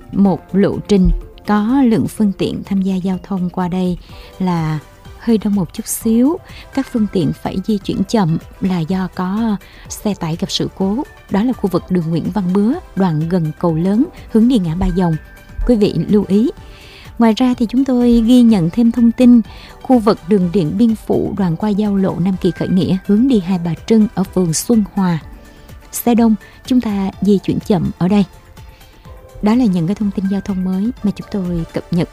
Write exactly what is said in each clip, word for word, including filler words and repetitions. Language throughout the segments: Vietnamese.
một lộ trình có lượng phương tiện tham gia giao thông qua đây là hơi đông một chút xíu. Các phương tiện phải di chuyển chậm là do có xe tải gặp sự cố. Đó là khu vực đường Nguyễn Văn Bứa, đoạn gần cầu lớn, hướng đi ngã Ba Dòng. Quý vị lưu ý. Ngoài ra thì chúng tôi ghi nhận thêm thông tin khu vực đường Điện Biên Phủ, đoạn qua giao lộ Nam Kỳ Khởi Nghĩa, hướng đi Hai Bà Trưng ở phường Xuân Hòa. Xe đông, chúng ta di chuyển chậm ở đây. Đó là những cái thông tin giao thông mới mà chúng tôi cập nhật.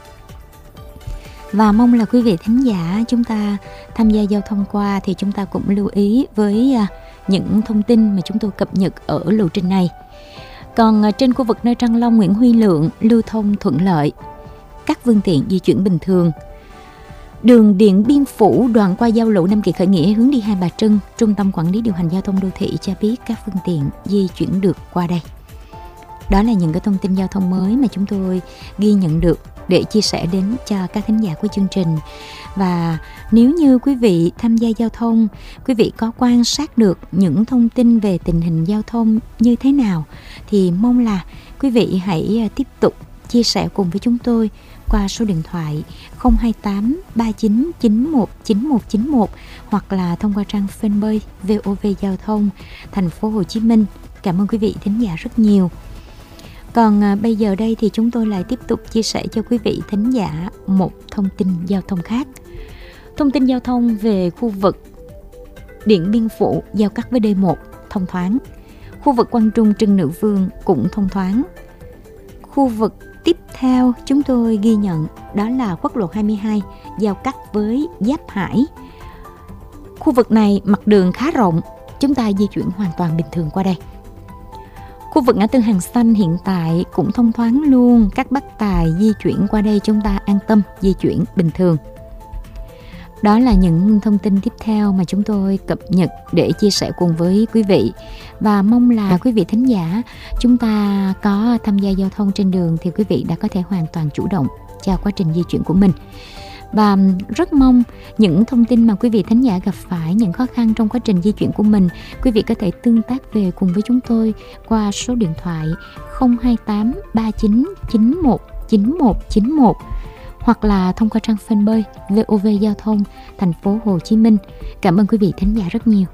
Và mong là quý vị thính giả chúng ta tham gia giao thông qua thì chúng ta cũng lưu ý với những thông tin mà chúng tôi cập nhật ở lộ trình này. Còn trên khu vực nơi Trăng Long, Nguyễn Huy Lượng lưu thông thuận lợi, các phương tiện di chuyển bình thường. Đường Điện Biên Phủ, đoạn qua giao lộ Nam Kỳ Khởi Nghĩa, hướng đi Hai Bà Trưng, Trung tâm Quản lý Điều hành Giao thông Đô thị cho biết các phương tiện di chuyển được qua đây. Đó là những cái thông tin giao thông mới mà chúng tôi ghi nhận được để chia sẻ đến cho các thính giả của chương trình. Và nếu như quý vị tham gia giao thông, quý vị có quan sát được những thông tin về tình hình giao thông như thế nào, thì mong là quý vị hãy tiếp tục chia sẻ cùng với chúng tôi qua số điện thoại không hai tám ba chín chín một chín một chín một hoặc là thông qua trang fanpage vê o vê Giao thông Thành phố Hồ Chí Minh. Cảm ơn quý vị thính giả rất nhiều. Còn à, bây giờ đây thì chúng tôi lại tiếp tục chia sẻ cho quý vị thính giả một thông tin giao thông khác. Thông tin giao thông về khu vực Điện Biên Phủ giao cắt với D một thông thoáng. Khu vực Quang Trung, Trưng Nữ Vương cũng thông thoáng. Khu vực tiếp theo chúng tôi ghi nhận đó là quốc lộ hai mươi hai giao cắt với Giáp Hải. Khu vực này mặt đường khá rộng, chúng ta di chuyển hoàn toàn bình thường qua đây. Khu vực ngã tư Hàng Xanh hiện tại cũng thông thoáng luôn, các bác tài di chuyển qua đây chúng ta an tâm di chuyển bình thường. Đó là những thông tin tiếp theo mà chúng tôi cập nhật để chia sẻ cùng với quý vị. Và mong là quý vị thính giả chúng ta có tham gia giao thông trên đường thì quý vị đã có thể hoàn toàn chủ động cho quá trình di chuyển của mình. Và rất mong những thông tin mà quý vị thính giả gặp phải những khó khăn trong quá trình di chuyển của mình, quý vị có thể tương tác về cùng với chúng tôi qua số điện thoại không hai tám ba chín chín một chín một chín một hoặc là thông qua trang fanpage vê o vê Giao thông Thành phố Hồ Chí Minh. Cảm ơn quý vị thính giả rất nhiều.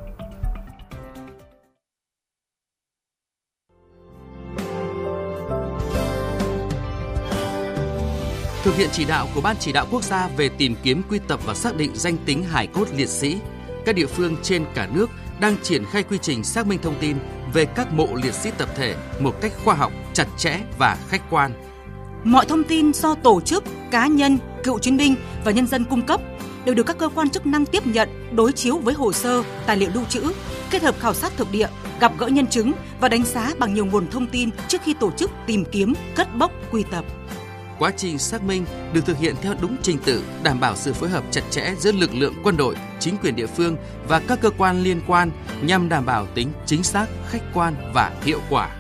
Thực hiện chỉ đạo của Ban Chỉ đạo Quốc gia về tìm kiếm, quy tập và xác định danh tính hài cốt liệt sĩ, các địa phương trên cả nước đang triển khai quy trình xác minh thông tin về các mộ liệt sĩ tập thể một cách khoa học, chặt chẽ và khách quan. Mọi thông tin do tổ chức, cá nhân, cựu chiến binh và nhân dân cung cấp đều được các cơ quan chức năng tiếp nhận, đối chiếu với hồ sơ, tài liệu lưu trữ, kết hợp khảo sát thực địa, gặp gỡ nhân chứng và đánh giá bằng nhiều nguồn thông tin trước khi tổ chức tìm kiếm, cất bốc, quy tập. Quá trình xác minh được thực hiện theo đúng trình tự, đảm bảo sự phối hợp chặt chẽ giữa lực lượng quân đội, chính quyền địa phương và các cơ quan liên quan nhằm đảm bảo tính chính xác, khách quan và hiệu quả.